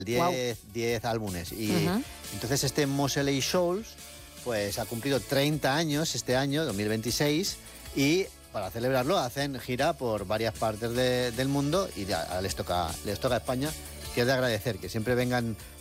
10, Wow. 10 álbumes. Y entonces este Moseley Shoals pues ha cumplido 30 años este año, 2026, y para celebrarlo hacen gira por varias partes del mundo y ya les toca a España, que es de agradecer que siempre vengan